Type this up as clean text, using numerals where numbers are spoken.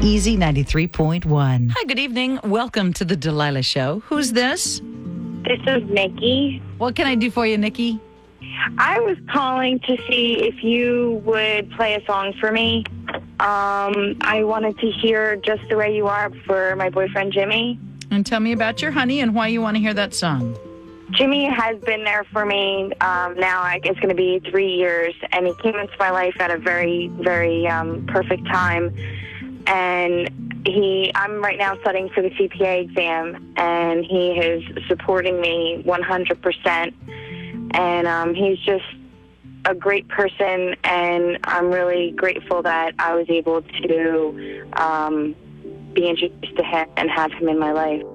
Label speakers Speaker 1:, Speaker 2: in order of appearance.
Speaker 1: Easy 93.1. Hi, good evening. Welcome to the Delilah Show. Who's this?
Speaker 2: This is Nikki.
Speaker 1: What can I do for you, Nikki?
Speaker 2: I was calling to see if you would play a song for me. I wanted to hear Just the Way You Are for my boyfriend, Jimmy.
Speaker 1: And tell me about your honey and why you want to hear that song.
Speaker 2: Jimmy has been there for me. Now it's going to be 3 years, and he came into my life at a very, very perfect time. And I'm right now studying for the CPA exam, and he is supporting me 100%. And he's just a great person, and I'm really grateful that I was able to be introduced to him and have him in my life.